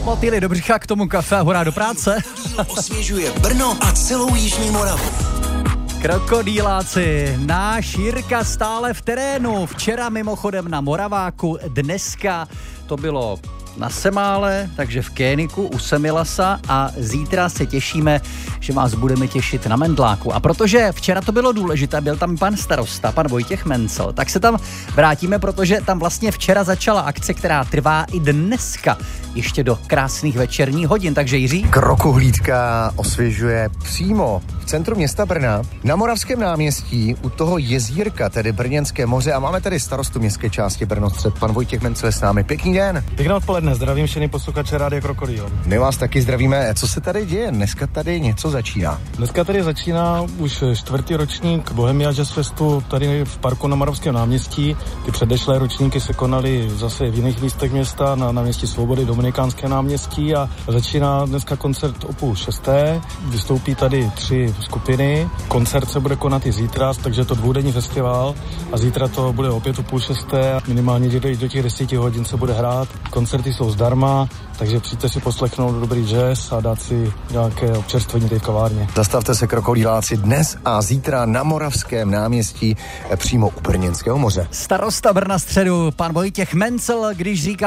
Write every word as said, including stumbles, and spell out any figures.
Motýly do břicha, k tomu kafe a hurá do práce. Osvěžuje Brno a celou jižní Moravu. Krokodýláci, náš Jirka stále v terénu. Včera mimochodem na Moraváku, dneska to bylo na Semále, takže v Kéniku u Semilasa a zítra se těšíme, že vás budeme těšit na Mendláku. A protože včera to bylo důležité, byl tam pan starosta, pan Vojtěch Mencel, tak se tam vrátíme, protože tam vlastně včera začala akce, která trvá i dneska, ještě do krásných večerních hodin. Takže Jiří? Krokohlídka osvěžuje přímo v centru města Brna, na Moravském náměstí, u toho jezírka, tedy Brněnské moře, a máme tady starostu městské části Brnostřed, pan Vojtěch Mencel je s námi. Pěkný den. Pěkné odpoledne, zdravím všechny posluchače Rádia Krokodýl. My vás taky zdravíme. Co se tady děje? Dneska tady něco začíná. Dneska tady začíná už čtvrtý ročník Bohemia Jazz Festu tady v parku na Moravském náměstí. Ty předešlé ročníky se konaly zase v jiných místech města, na náměstí Svobody, Dominikánské náměstí, a začíná dneska koncert o půl šesté. Vystoupí tady tři skupiny. Koncert se bude konat i zítra, takže to dvoudenní festival, a zítra to bude opět o půl šesté. Minimálně do, do těch deseti hodin se bude hrát. Koncerty jsou zdarma, takže přijďte si poslechnout dobrý jazz a dát si nějaké občerstvení té kavárně. Zastavte se, krokodýláci, dnes a zítra na Moravském náměstí přímo u Brněnského moře. Starosta Brna středu, pan Vojtěch Mencel, když říká